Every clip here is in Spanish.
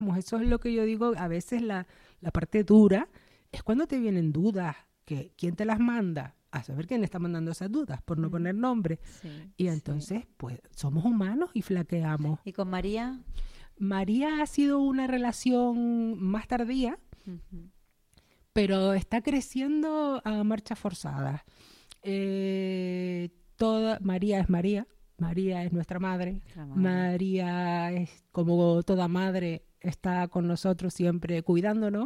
Eso es lo que yo digo, a veces la parte dura es cuando te vienen dudas, que quién te las manda, a saber quién está mandando esas dudas, por no poner nombre. Sí, Y sí. entonces, pues, somos humanos y flaqueamos. ¿Y con María? María ha sido una relación más tardía, Ujú. pero está creciendo a marcha forzada. María es María, María es nuestra madre, Nuestra madre. María es como toda madre, está con nosotros siempre cuidándonos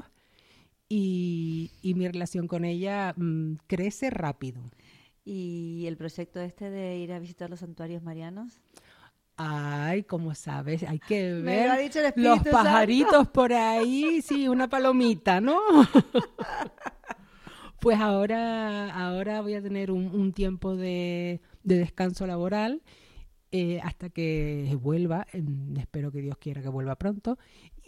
y mi relación con ella crece rápido. ¿Y el proyecto este de ir a visitar los santuarios marianos? Ay, como sabes, hay que Me lo ha ver dicho el los Espíritu Santo. pajaritos por ahí, sí, una palomita, ¿no? Pues ahora voy a tener un tiempo de descanso laboral hasta que vuelva. Espero que Dios quiera que vuelva pronto.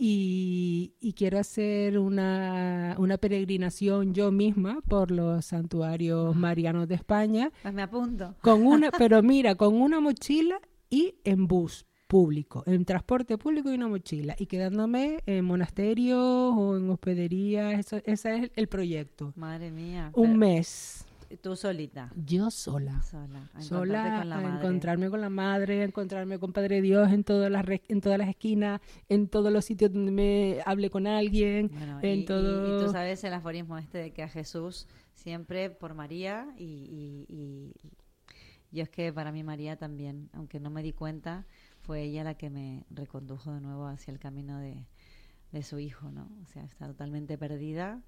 Y quiero hacer una peregrinación yo misma por los santuarios marianos de España, Pues me apunto. pero mira, con una mochila y en bus público, en transporte público y una mochila, y quedándome en monasterios o en hospederías. Ese es el proyecto. Madre mía. Un Pero mes. tú solita. Yo sola. Sola. A encontrarte Sola con la a madre. encontrarme con la madre, a encontrarme con Padre Dios en todas las esquinas, en todos los sitios donde me hable con alguien, Bueno, en y tú todo... sabes el aforismo este de que a Jesús siempre por María y yo es que para mí María también, aunque no me di cuenta, fue ella la que me recondujo de nuevo hacia el camino de su hijo, ¿no? O sea, está totalmente perdida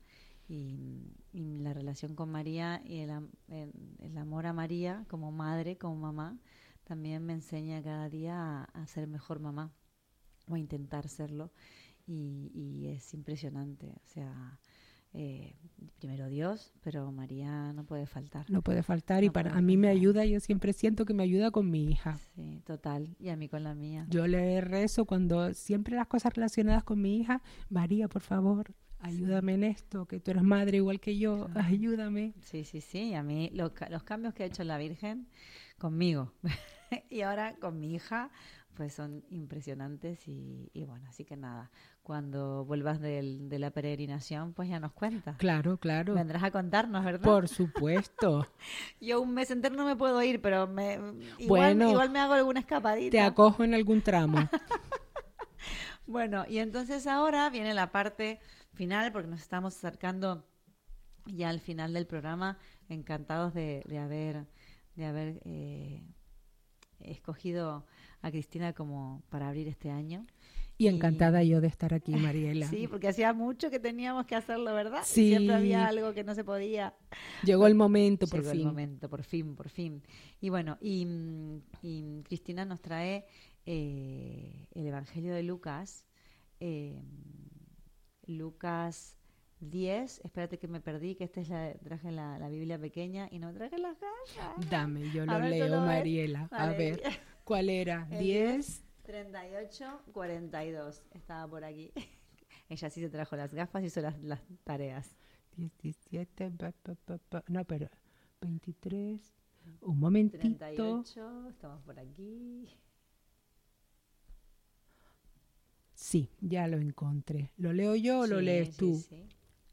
y la relación con María y el amor a María como madre, como mamá, también me enseña cada día a ser mejor mamá o a intentar serlo y es impresionante, o sea, eh, primero Dios, pero María no puede faltar, No puede faltar y no para puede a mí me faltar. ayuda, yo siempre siento que me ayuda con mi hija. Sí, total, y a mí con la mía. Yo le rezo cuando siempre las cosas relacionadas con mi hija, María, por favor, Sí, ayúdame en esto, que tú eres madre igual que yo, claro. ayúdame. Sí, sí, sí, a mí los cambios que ha hecho la Virgen conmigo y ahora con mi hija, pues son impresionantes y bueno, así que nada, cuando vuelvas de la peregrinación, pues ya nos cuentas. Claro, claro, Vendrás a contarnos, ¿verdad? por supuesto. Yo un mes entero no me puedo ir, pero Bueno, igual me hago alguna te escapadita. acojo en algún tramo. Bueno, y entonces ahora viene la parte final, porque nos estamos acercando ya al final del programa, encantados de haber escogido a Cristina como para abrir este año. Y encantada Y yo de estar aquí, Mariela. sí, porque hacía mucho que teníamos que hacerlo, ¿verdad? Y siempre había Sí, algo que no se podía. llegó el Bueno, momento por llegó el fin. momento, por fin, por fin. Y bueno, y Cristina nos trae el Evangelio de Lucas, eh, Lucas 10. Espérate que me perdí, que traje la Biblia pequeña y no traje las gafas. Dame, yo A lo ver, ¿tú leo, lo ves? Mariela. A Vale, ver, ¿cuál era? el 10, 10. 38, 42. Estaba por aquí. Ella sí se trajo las gafas y hizo las tareas. 17, no, pero 23. Un momentito. 38, estamos por aquí. Sí, ya lo encontré. ¿Lo leo yo o lo Sí, lees sí, tú? sí.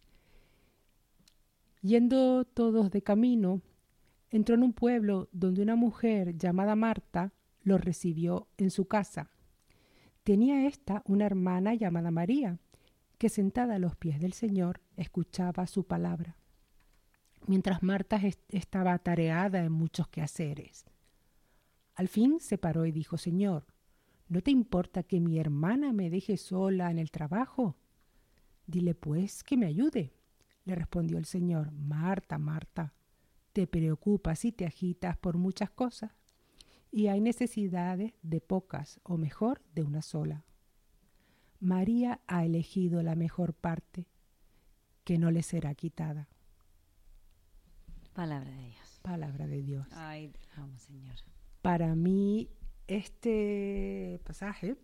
Yendo todos de camino, entró en un pueblo donde una mujer llamada Marta lo recibió en su casa. Tenía esta una hermana llamada María, que sentada a los pies del Señor escuchaba su palabra, mientras Marta estaba atareada en muchos quehaceres. Al fin se paró y dijo: Señor, ¿no te importa que mi hermana me deje sola en el trabajo? Dile pues que me ayude. Le respondió el Señor: Marta, Marta, te preocupas y te agitas por muchas cosas, y hay necesidades de pocas, o mejor, de una sola. María ha elegido la mejor parte, que no le será quitada. Palabra de Dios. Palabra de Dios. Ay, te amo, Señor. Para mí, este pasaje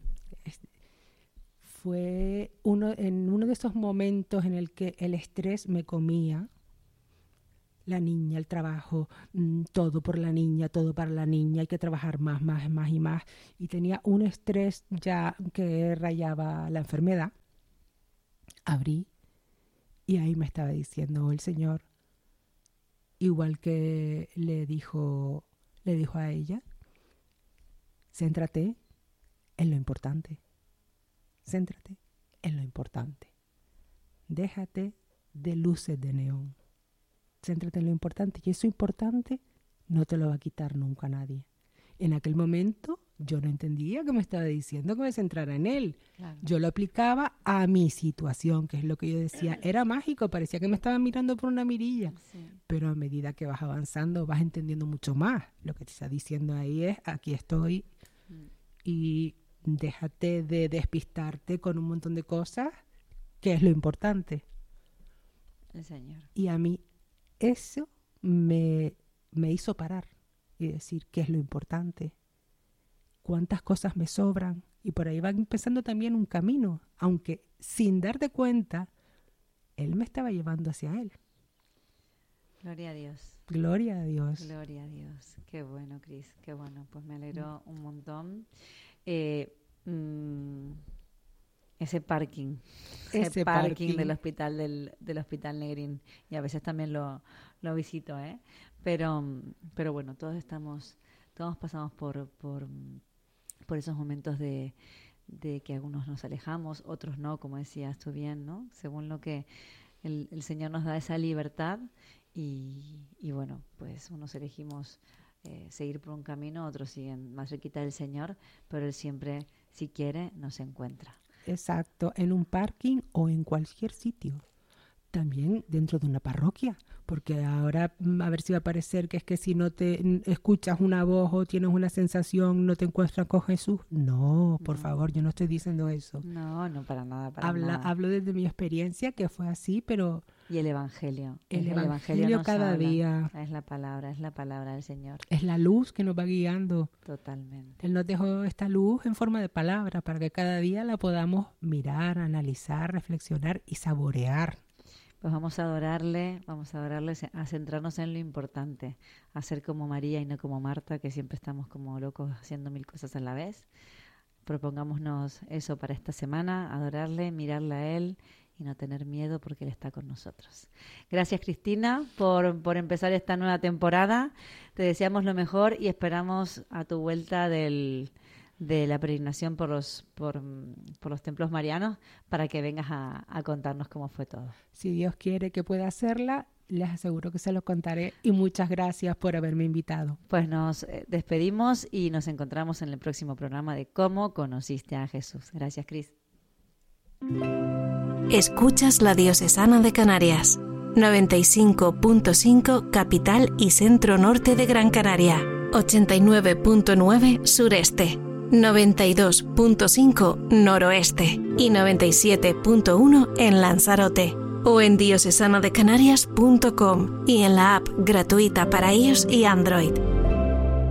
fue en uno de esos momentos en el que el estrés me comía La niña, el trabajo, todo por la niña, todo para la niña, hay que trabajar más y más. Y tenía un estrés ya que rayaba la enfermedad. Abrí y ahí me estaba diciendo el Señor, igual que le dijo a ella, céntrate en lo importante. Céntrate en lo importante. Déjate de luces de neón. Céntrate en lo importante. Y eso importante no te lo va a quitar nunca nadie. En aquel momento yo no entendía que me estaba diciendo que me centrara en él. Claro. Yo lo aplicaba a mi situación, que es lo que yo decía. Era mágico, parecía que me estaba mirando por una mirilla. Sí. Pero a medida que vas avanzando vas entendiendo mucho más. Lo que te está diciendo ahí es, aquí estoy y déjate de despistarte con un montón de cosas, que es lo importante. El Señor. Y a mí eso me hizo parar y decir qué es lo importante, cuántas cosas me sobran, y por ahí va empezando también un camino, aunque sin darte cuenta, Él me estaba llevando hacia Él. Gloria a Dios. Gloria a Dios. Gloria a Dios. Qué bueno, Cris, qué bueno. Pues me alegro un montón. Ese parking del hospital del Hospital Negrín, y a veces también lo visito, pero bueno, todos pasamos por esos momentos de que algunos nos alejamos, otros no, como decías tú bien, ¿no? Según lo que el Señor nos da, esa libertad, y bueno, pues unos elegimos seguir por un camino, otros siguen más cerquita del Señor, pero Él siempre, si quiere, nos encuentra. Exacto, en un parking o en cualquier sitio. También dentro de una parroquia, porque ahora a ver si va a parecer que es que si no te escuchas una voz o tienes una sensación no te encuentras con Jesús. No, por favor, yo no estoy diciendo eso. No, para nada. Hablo desde mi experiencia, que fue así, pero... Y el Evangelio. El Evangelio cada día. Es la palabra del Señor. Es la luz que nos va guiando. Totalmente. Él nos dejó esta luz en forma de palabra para que cada día la podamos mirar, analizar, reflexionar y saborear. Pues vamos a adorarle, a centrarnos en lo importante, a ser como María y no como Marta, que siempre estamos como locos haciendo 1000 cosas a la vez. Propongámonos eso para esta semana, adorarle, mirarle a Él y no tener miedo porque Él está con nosotros. Gracias, Cristina, por empezar esta nueva temporada. Te deseamos lo mejor y esperamos a tu vuelta de la peregrinación por los templos marianos para que vengas a contarnos cómo fue todo. Si Dios quiere que pueda hacerla, les aseguro que se lo contaré, y muchas gracias por haberme invitado. Pues nos despedimos y nos encontramos en el próximo programa de Cómo conociste a Jesús. Gracias, Cris. Escuchas la Diocesana de Canarias, 95.5 capital y centro norte de Gran Canaria, 89.9 sureste, 92.5 noroeste y 97.1 en Lanzarote, o en diocesandecanarias.com y en la app gratuita para iOS y Android.